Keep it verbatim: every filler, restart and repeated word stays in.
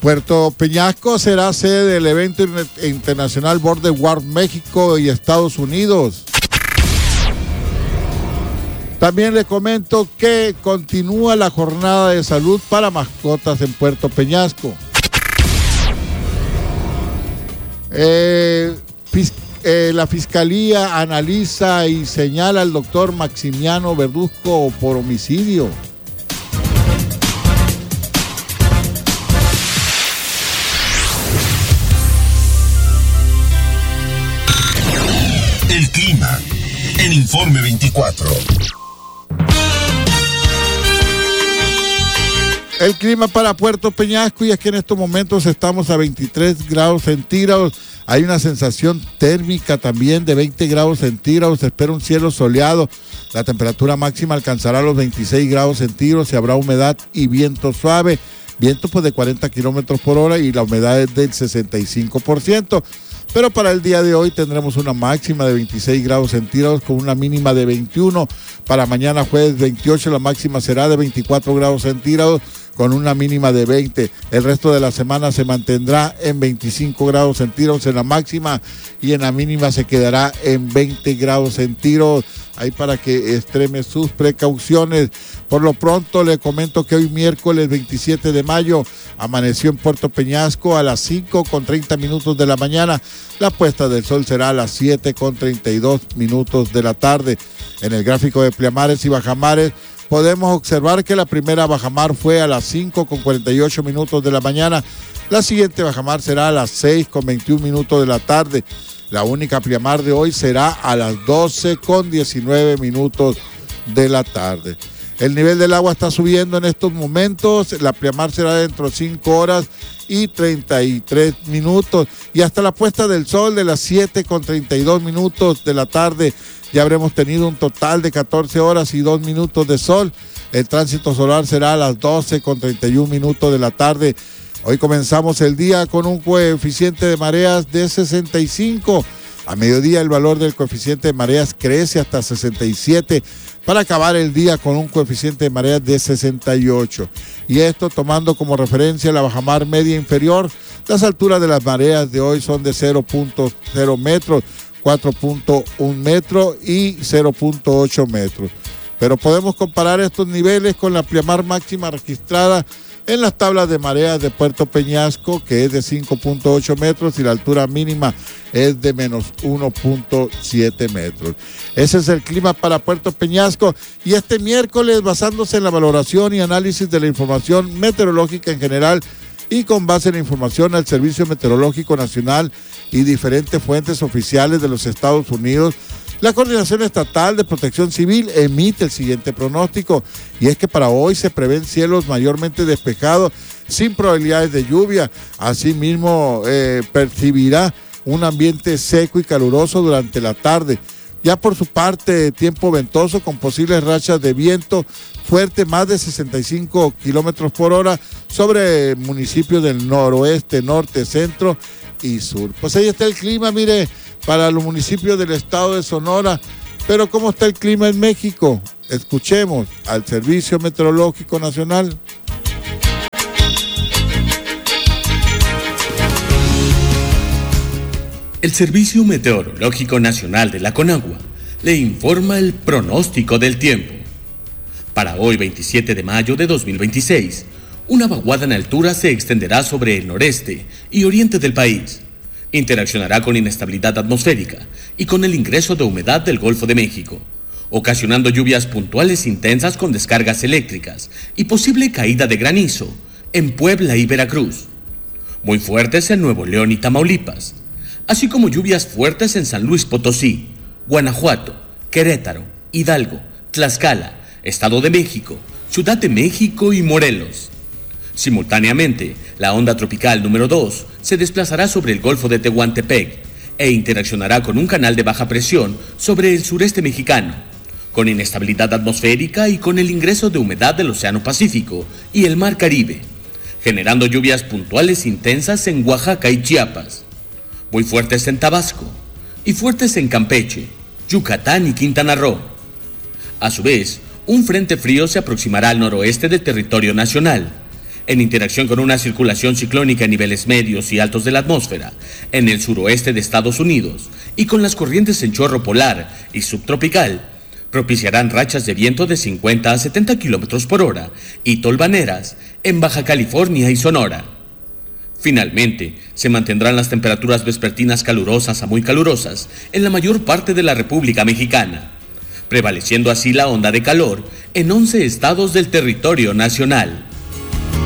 Puerto Peñasco será sede del evento internacional Border War México y Estados Unidos. También les comento que continúa la jornada de salud para mascotas en Puerto Peñasco. Eh, fis- eh, la Fiscalía analiza y señala al doctor Maximiano Verduzco por homicidio. El clima en Informe veinticuatro. El clima para Puerto Peñasco, y es que en estos momentos estamos a veintitrés grados centígrados. Hay una sensación térmica también de veinte grados centígrados. Se espera un cielo soleado. La temperatura máxima alcanzará los veintiséis grados centígrados y habrá humedad y viento suave. Viento pues de cuarenta kilómetros por hora y la humedad es del sesenta y cinco por ciento. Pero para el día de hoy tendremos una máxima de veintiséis grados centígrados con una mínima de veintiuno. Para mañana jueves veintiocho, la máxima será de veinticuatro grados centígrados con una mínima de veinte. El resto de la semana se mantendrá en veinticinco grados centígrados en la máxima y en la mínima se quedará en veinte grados centígrados. Ahí para que extreme sus precauciones. Por lo pronto le comento que hoy miércoles veintisiete de mayo amaneció en Puerto Peñasco a las cinco con treinta minutos de la mañana. La puesta del sol será a las siete con treinta y dos minutos de la tarde. En el gráfico de pleamares y bajamares podemos observar que la primera bajamar fue a las cinco con cuarenta y ocho minutos de la mañana. La siguiente bajamar será a las seis con veintiún minutos de la tarde. La única pleamar de hoy será a las doce con diecinueve minutos de la tarde. El nivel del agua está subiendo en estos momentos. La pleamar será dentro de cinco horas y treinta y tres minutos. Y hasta la puesta del sol de las siete con treinta y dos minutos de la tarde ya habremos tenido un total de catorce horas y dos minutos de sol. El tránsito solar será a las doce con treinta y un minutos de la tarde. Hoy comenzamos el día con un coeficiente de mareas de sesenta y cinco. A mediodía el valor del coeficiente de mareas crece hasta sesenta y siete para acabar el día con un coeficiente de mareas de sesenta y ocho. Y esto tomando como referencia la bajamar media inferior. Las alturas de las mareas de hoy son de cero punto cero metros, cuatro punto uno metros y cero punto ocho metros. Pero podemos comparar estos niveles con la pleamar máxima registrada en las tablas de mareas de Puerto Peñasco, que es de cinco punto ocho metros y la altura mínima es de menos uno punto siete metros. Ese es el clima para Puerto Peñasco, y este miércoles, basándose en la valoración y análisis de la información meteorológica en general y con base en la información del Servicio Meteorológico Nacional y diferentes fuentes oficiales de los Estados Unidos, la Coordinación Estatal de Protección Civil emite el siguiente pronóstico, y es que para hoy se prevén cielos mayormente despejados sin probabilidades de lluvia. Asimismo, eh, percibirá un ambiente seco y caluroso durante la tarde. Ya por su parte, tiempo ventoso con posibles rachas de viento fuerte más de sesenta y cinco kilómetros por hora sobre municipios del noroeste, norte, centro y sur. Pues ahí está el clima, mire, para los municipios del estado de Sonora. Pero ¿cómo está el clima en México? Escuchemos al Servicio Meteorológico Nacional. El Servicio Meteorológico Nacional de la Conagua le informa el pronóstico del tiempo. Para hoy, veintisiete de mayo de dos mil veintiséis, una vaguada en altura se extenderá sobre el noreste y oriente del país. Interaccionará con inestabilidad atmosférica y con el ingreso de humedad del Golfo de México, ocasionando lluvias puntuales intensas con descargas eléctricas y posible caída de granizo en Puebla y Veracruz. Muy fuertes en Nuevo León y Tamaulipas, así como lluvias fuertes en San Luis Potosí, Guanajuato, Querétaro, Hidalgo, Tlaxcala, Estado de México, Ciudad de México y Morelos. Simultáneamente, la onda tropical número dos se desplazará sobre el Golfo de Tehuantepec e interaccionará con un canal de baja presión sobre el sureste mexicano, con inestabilidad atmosférica y con el ingreso de humedad del Océano Pacífico y el Mar Caribe, generando lluvias puntuales intensas en Oaxaca y Chiapas, muy fuertes en Tabasco y fuertes en Campeche, Yucatán y Quintana Roo. A su vez, un frente frío se aproximará al noroeste del territorio nacional, en interacción con una circulación ciclónica en niveles medios y altos de la atmósfera, en el suroeste de Estados Unidos, y con las corrientes en chorro polar y subtropical, propiciarán rachas de viento de cincuenta a setenta kilómetros por hora y tolvaneras en Baja California y Sonora. Finalmente, se mantendrán las temperaturas vespertinas calurosas a muy calurosas en la mayor parte de la República Mexicana, prevaleciendo así la onda de calor en once estados del territorio nacional.